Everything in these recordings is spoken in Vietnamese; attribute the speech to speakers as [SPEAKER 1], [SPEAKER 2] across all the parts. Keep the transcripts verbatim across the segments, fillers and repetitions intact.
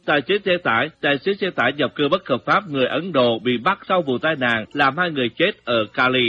[SPEAKER 1] Tài xế xe tải, tài xế xe tải nhập cư bất hợp pháp người Ấn Độ bị bắt sau vụ tai nạn làm hai người chết ở Cali.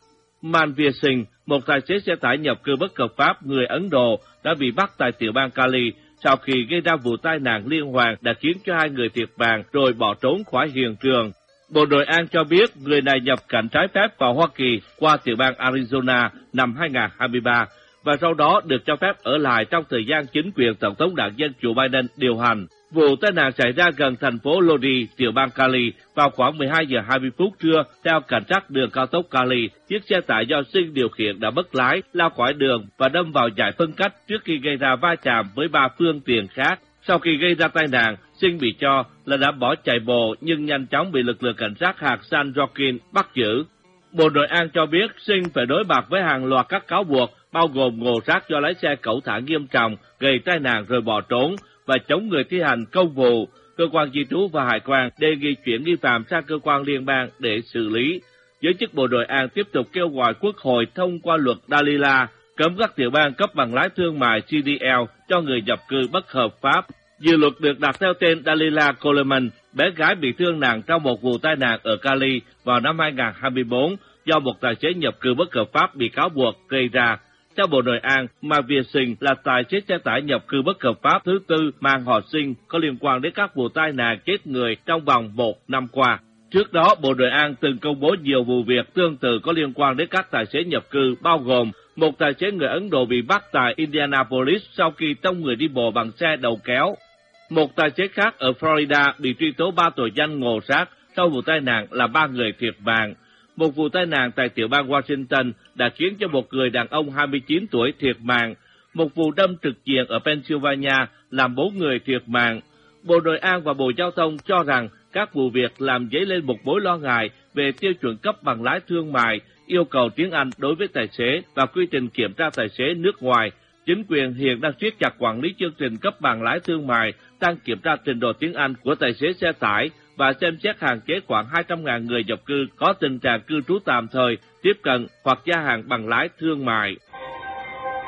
[SPEAKER 1] Manveer Singh, một tài xế xe tải nhập cư bất hợp pháp người Ấn Độ, đã bị bắt tại tiểu bang Cali sau khi gây ra vụ tai nạn liên hoàn đã khiến cho hai người thiệt mạng rồi bỏ trốn khỏi hiện trường. Bộ đội an cho biết người này nhập cảnh trái phép vào Hoa Kỳ qua tiểu bang Arizona năm hai nghìn không trăm hai mươi ba và sau đó được cho phép ở lại trong thời gian chính quyền Tổng thống đảng Dân Chủ Biden điều hành. Vụ tai nạn xảy ra gần thành phố Lodi, tiểu bang Cali vào khoảng mười hai giờ hai mươi phút trưa. Theo cảnh sát đường cao tốc Cali, chiếc xe tải do Singh điều khiển đã mất lái, lao khỏi đường và đâm vào dải phân cách trước khi gây ra va chạm với ba phương tiện khác. Sau khi gây ra tai nạn, Singh bị cho là đã bỏ chạy bộ nhưng nhanh chóng bị lực lượng cảnh sát hạt San Joaquin bắt giữ. Bộ đội an cho biết Singh phải đối mặt với hàng loạt các cáo buộc, bao gồm ngộ sát do lái xe cẩu thả nghiêm trọng, gây tai nạn rồi bỏ trốn và chống người thi hành công vụ. Cơ quan di trú và hải quan đề nghị chuyển nghi phạm sang cơ quan liên bang để xử lý. Giới chức bộ đội an tiếp tục kêu gọi Quốc hội thông qua luật Dalila, cấm các tiểu bang cấp bằng lái thương mại C D L cho người nhập cư bất hợp pháp. Dự luật được đặt theo tên Dalila Coleman, bé gái bị thương nặng trong một vụ tai nạn ở Cali vào năm hai nghìn không trăm hai mươi tư do một tài xế nhập cư bất hợp pháp bị cáo buộc gây ra. Theo bộ đội an, Manveer Singh là tài xế xe tải nhập cư bất hợp pháp thứ tư mang họ Singh có liên quan đến các vụ tai nạn chết người trong vòng một năm qua. Trước đó, bộ đội an từng công bố nhiều vụ việc tương tự có liên quan đến các tài xế nhập cư, bao gồm một tài xế người Ấn Độ bị bắt tại Indianapolis sau khi tông người đi bộ bằng xe đầu kéo. Một tài xế khác ở Florida bị truy tố ba tội danh ngộ sát sau vụ tai nạn là ba người thiệt mạng. Một vụ tai nạn tại tiểu bang Washington đã khiến cho một người đàn ông hai mươi chín tuổi thiệt mạng. Một vụ đâm trực diện ở Pennsylvania làm bốn người thiệt mạng. Bộ đội an và Bộ Giao thông cho rằng các vụ việc làm dấy lên một mối lo ngại về tiêu chuẩn cấp bằng lái thương mại, yêu cầu tiếng Anh đối với tài xế và quy trình kiểm tra tài xế nước ngoài. Chính quyền hiện đang siết chặt quản lý chương trình cấp bằng lái thương mại, tăng kiểm tra trình độ tiếng Anh của tài xế xe tải và xem xét hạn chế khoảng hai trăm nghìn người nhập cư có tình trạng cư trú tạm thời tiếp cận hoặc gia hạn bằng lái thương mại.